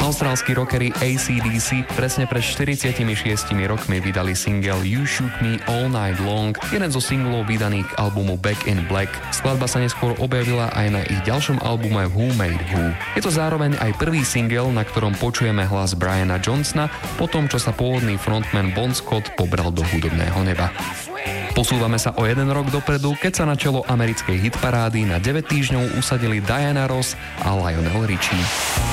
Austrálski rockery AC/DC presne pred 46 rokmi vydali single You Shoot Me All Night Long, jeden zo singlov vydaných k albumu Back in Black. Skladba sa neskôr objavila aj na ich ďalšom albume Who Made Who. Je to zároveň aj prvý single, na ktorom počujeme hlas Briana Johnsona po tom, čo sa pôvodný frontman Bon Scott pobral do hudobného neba. Posúvame sa o 1 rok dopredu, keď sa na čelo americkej hitparády na 9 týždňov usadili Diana Ross a Lionel Richie.